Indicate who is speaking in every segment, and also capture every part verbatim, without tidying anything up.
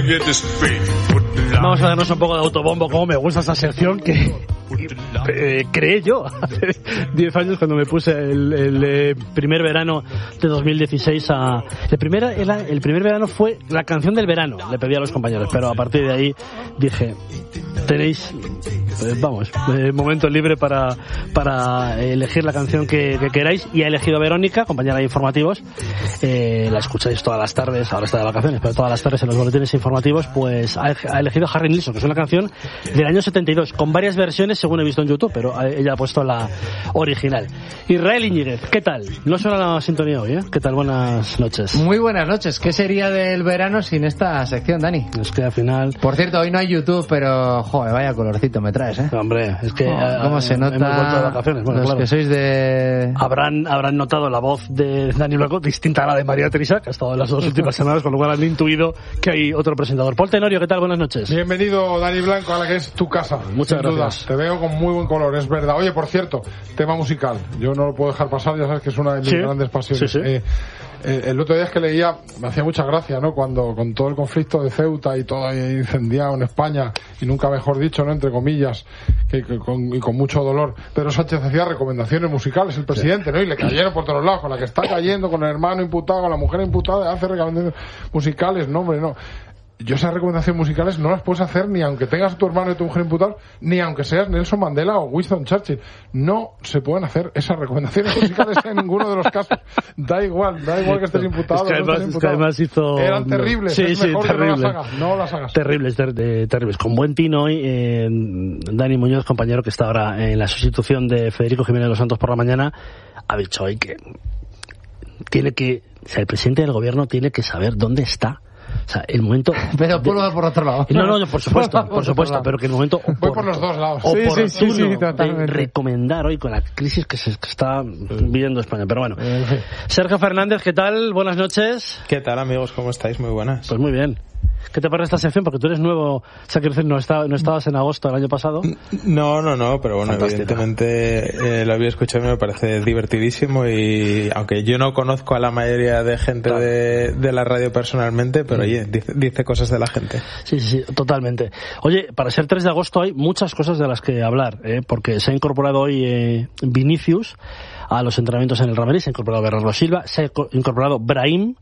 Speaker 1: Vamos a darnos un poco de autobombo, como me gusta esta sección que eh, creé yo hace diez años cuando me puse el, el eh, primer verano de dos mil dieciséis a... El primer, el, el primer verano fue la canción del verano, le pedí a los compañeros, pero a partir de ahí dije, tenéis, eh, vamos, eh, momento libre para, para elegir la canción que, que queráis, y he elegido a Verónica, compañera de informativos, eh, la escucháis todas las tardes, ahora está de vacaciones, pero todas las tardes en los boletines informativos, pues ha, ha elegido Harry Nilsson, que es una canción del año setenta y dos, con varias versiones según he visto en YouTube, pero ella ha puesto la original. Israel Iñiguez, ¿qué tal? No suena la sintonía hoy, ¿eh? ¿Qué tal? Buenas noches.
Speaker 2: Muy buenas noches. ¿Qué sería del verano sin esta sección, Dani?
Speaker 1: Es que al final...
Speaker 2: Por cierto, hoy no hay YouTube, pero... Joder, vaya colorcito me traes, ¿eh?
Speaker 1: Hombre, es que...
Speaker 2: Oh, ¿cómo
Speaker 1: eh,
Speaker 2: se nota?
Speaker 1: Hemos vuelto de vacaciones. Bueno,
Speaker 2: los
Speaker 1: claro.
Speaker 2: que sois de...
Speaker 1: Habrán, habrán notado la voz de Dani Blanco distinta a la de María Teresa, que ha estado en las dos últimas semanas, con lo cual han intuido que hay otro presentador. Paul Tenorio, ¿qué tal? Buenas noches.
Speaker 3: Bienvenido, Dani Blanco, a la que es tu casa.
Speaker 1: Muchas
Speaker 3: sin
Speaker 1: gracias.
Speaker 3: Duda. Te veo con muy buen color, es verdad. Oye, por cierto, tema musical. Yo no lo puedo dejar pasar, ya sabes que es una de mis
Speaker 1: ¿Sí?
Speaker 3: grandes pasiones.
Speaker 1: Sí, sí.
Speaker 3: Eh, eh, el otro día es que leía, me hacía mucha gracia, ¿no? Cuando con todo el conflicto de Ceuta y todo ahí incendiado en España, y nunca mejor dicho, ¿no? Entre comillas, que, que con, y con mucho dolor, Pedro Sánchez hacía recomendaciones musicales, el presidente, sí. ¿no? Y le cayeron por todos lados, con la que está cayendo, con el hermano imputado, con la mujer imputada, hace recomendaciones musicales. No, hombre, no. Yo esas recomendaciones musicales no las puedes hacer ni aunque tengas a tu hermano y tu mujer imputados, ni aunque seas Nelson Mandela o Winston Churchill. No se pueden hacer esas recomendaciones musicales en ninguno de los casos. Da igual, da igual que estés imputado.
Speaker 1: Es que además,
Speaker 3: no estés
Speaker 1: es que además hizo...
Speaker 3: Eran terribles,
Speaker 1: sí,
Speaker 3: es
Speaker 1: sí,
Speaker 3: mejor
Speaker 1: terrible.
Speaker 3: que no las hagas, no las hagas.
Speaker 1: Terribles, ter, de, terribles. Con buen tino hoy, eh, Dani Muñoz, compañero que está ahora en la sustitución de Federico Jiménez de los Santos por la mañana, ha dicho hoy que tiene que, o sea, el presidente del gobierno tiene que saber dónde está. O sea, el momento...
Speaker 2: Pero Polo va por otro lado.
Speaker 1: No, no, no, por supuesto, por supuesto, pero que el momento...
Speaker 3: Voy
Speaker 1: opor...
Speaker 3: por los dos lados.
Speaker 1: Sí,
Speaker 2: sí, sí, sí,
Speaker 1: de recomendar hoy con la crisis que se que está viviendo España. Pero bueno, Sergio Fernández, ¿qué tal? Buenas noches.
Speaker 4: ¿Qué tal, amigos? ¿Cómo estáis? Muy buenas.
Speaker 1: Pues muy bien. ¿Qué te parece esta sección? Porque tú eres nuevo, o sea, quiero decir, no, está, no estabas en agosto del año pasado.
Speaker 4: No, no, no, pero bueno, Fantástica. Evidentemente eh, lo había escuchado y me parece divertidísimo, y aunque yo no conozco a la mayoría de gente claro. de, de la radio personalmente, pero oye, dice, dice cosas de la gente.
Speaker 1: Sí, sí, sí, totalmente. Oye, para ser tres de agosto hay muchas cosas de las que hablar, ¿eh? Porque se ha incorporado hoy eh, Vinicius a los entrenamientos en el Real Madrid, se ha incorporado Bernardo Silva, se ha incorporado Brahim,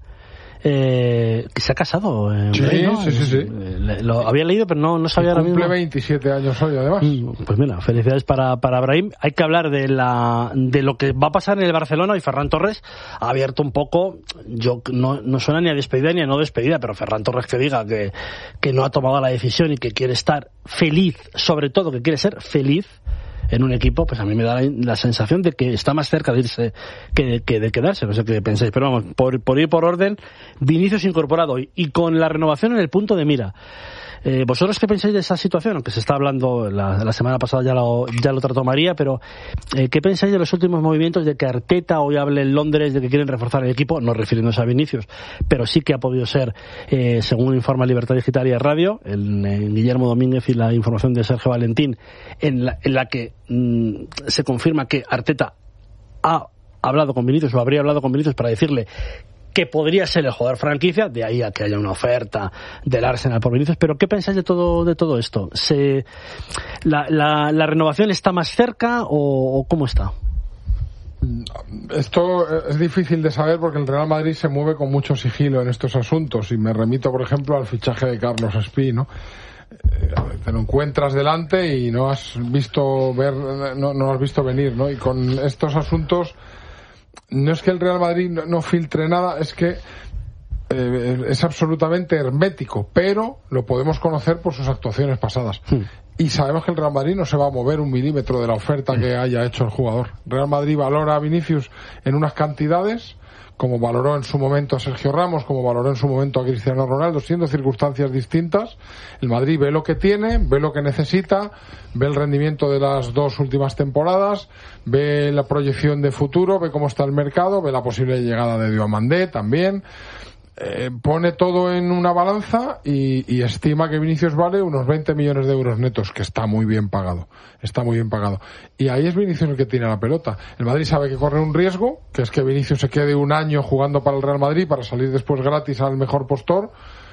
Speaker 1: Eh, que se ha casado eh,
Speaker 3: sí,
Speaker 1: Brahim, ¿no?
Speaker 3: sí, sí, sí.
Speaker 1: Lo había leído pero no, no sabía ahora mismo.
Speaker 3: Cumple veintisiete años hoy además.
Speaker 1: Pues mira, felicidades para, para Brahim. Hay que hablar de la de lo que va a pasar en el Barcelona, y Ferran Torres ha abierto un poco, yo no, no suena ni a despedida ni a no despedida, pero Ferran Torres que diga que, que no ha tomado la decisión y que quiere estar feliz, sobre todo que quiere ser feliz en un equipo, pues a mí me da la, la sensación de que está más cerca de irse que, que de quedarse, no sé qué pensáis, pero vamos, por, por ir por orden, Vinicius incorporado hoy y con la renovación en el punto de mira. Eh, ¿Vosotros qué pensáis de esa situación? Aunque se está hablando, la, la semana pasada ya lo, ya lo trató María, pero eh, ¿qué pensáis de los últimos movimientos de que Arteta hoy hable en Londres de que quieren reforzar el equipo? No refiriéndose a Vinicius, pero sí que ha podido ser, eh, según informa Libertad Digital y Radio, en, en Guillermo Domínguez y la información de Sergio Valentín, en la, en la que mmm, se confirma que Arteta ha hablado con Vinicius o habría hablado con Vinicius para decirle que podría ser el jugador franquicia, de ahí a que haya una oferta del Arsenal por Vinicius. Pero ¿qué pensáis de todo de todo esto? ¿Se, la, la, ¿La renovación está más cerca o, o cómo está?
Speaker 3: Esto es difícil de saber porque el Real Madrid se mueve con mucho sigilo en estos asuntos, y me remito, por ejemplo, al fichaje de Carlos Espí, ¿no? Te lo encuentras delante y no has visto ver, no, no has visto venir, ¿no? Y con estos asuntos no es que el Real Madrid no, no filtre nada, es que eh, es absolutamente hermético, pero lo podemos conocer por sus actuaciones pasadas. Sí. Y sabemos que el Real Madrid no se va a mover un milímetro de la oferta que haya hecho el jugador. Real Madrid valora a Vinicius en unas cantidades, como valoró en su momento a Sergio Ramos, como valoró en su momento a Cristiano Ronaldo, siendo circunstancias distintas. El Madrid ve lo que tiene, ve lo que necesita, ve el rendimiento de las dos últimas temporadas, ve la proyección de futuro, ve cómo está el mercado, ve la posible llegada de Diomandé también. Eh, pone todo en una balanza y, y estima que Vinicius vale unos veinte millones de euros netos, que está muy bien pagado, está muy bien pagado. Y ahí es Vinicius el que tiene la pelota. El Madrid sabe que corre un riesgo, que es que Vinicius se quede un año jugando para el Real Madrid para salir después gratis al mejor postor.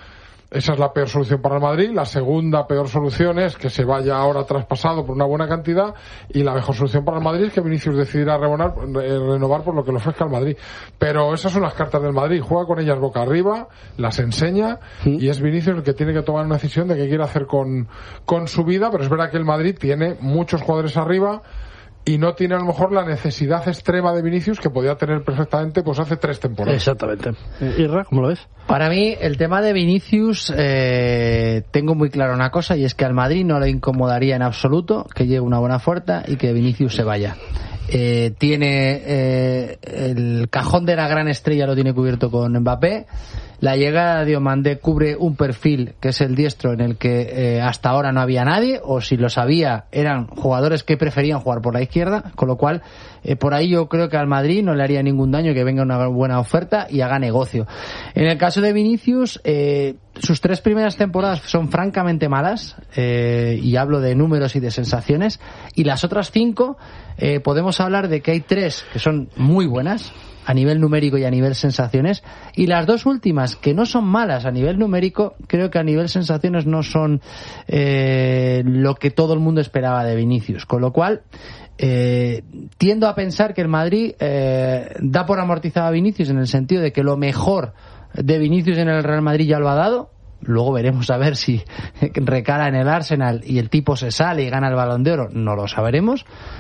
Speaker 3: Esa es la peor solución para el Madrid. La segunda peor solución es que se vaya ahora traspasado por una buena cantidad, y la mejor solución para el Madrid es que Vinicius decidiera renovar, renovar por lo que le ofrezca el Madrid. Pero esas son las cartas del Madrid. Juega con ellas boca arriba, las enseña, ¿sí? Y es Vinicius el que tiene que tomar una decisión de qué quiere hacer con, con su vida. Pero es verdad que el Madrid tiene muchos jugadores arriba y no tiene a lo mejor la necesidad extrema de Vinicius que podía tener perfectamente pues hace tres temporadas.
Speaker 1: Exactamente. Irra, ¿cómo lo ves?
Speaker 2: Para mí, el tema de Vinicius, eh, tengo muy claro una cosa, y es que al Madrid no le incomodaría en absoluto que llegue una buena oferta y que Vinicius se vaya. Eh, tiene eh, el cajón de la gran estrella lo tiene cubierto con Mbappé. La llegada de Diomandé cubre un perfil que es el diestro en el que eh, hasta ahora no había nadie, o si los había eran jugadores que preferían jugar por la izquierda, con lo cual eh, por ahí yo creo que al Madrid no le haría ningún daño que venga una buena oferta y haga negocio. En el caso de Vinicius, eh, sus tres primeras temporadas son francamente malas, eh, y hablo de números y de sensaciones, y las otras cinco eh, podemos hablar de que hay tres que son muy buenas a nivel numérico y a nivel sensaciones, y las dos últimas, que no son malas a nivel numérico, creo que a nivel sensaciones no son eh, lo que todo el mundo esperaba de Vinicius, con lo cual eh, tiendo a pensar que el Madrid eh, da por amortizado a Vinicius, en el sentido de que lo mejor de Vinicius en el Real Madrid ya lo ha dado. Luego veremos a ver si recala en el Arsenal y el tipo se sale y gana el Balón de Oro, no lo sabremos,